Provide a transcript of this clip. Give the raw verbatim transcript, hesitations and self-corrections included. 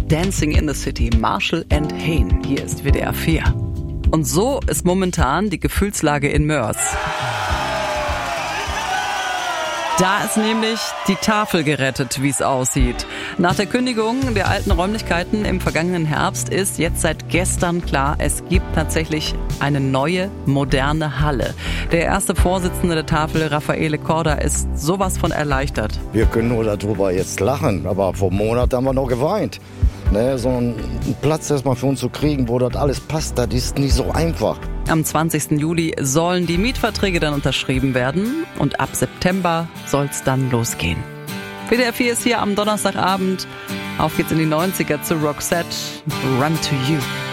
Dancing in the City, Marshall and Hayne. Hier ist W D R vier. Und so ist momentan die Gefühlslage in Moers. Da ist nämlich die Tafel gerettet, wie es aussieht. Nach der Kündigung der alten Räumlichkeiten im vergangenen Herbst ist jetzt seit gestern klar, es gibt tatsächlich eine neue, moderne Halle. Der erste Vorsitzende der Tafel, Raffaele Corda, ist sowas von erleichtert. Wir können nur darüber jetzt lachen, aber vor einem Monat haben wir noch geweint. Ne, so einen Platz erstmal für uns zu kriegen, wo das alles passt, das ist nicht so einfach. Am zwanzigsten Juli sollen die Mietverträge dann unterschrieben werden und ab September soll es dann losgehen. W D R vier ist hier am Donnerstagabend. Auf geht's in die neunziger zu Roxette, Run to You.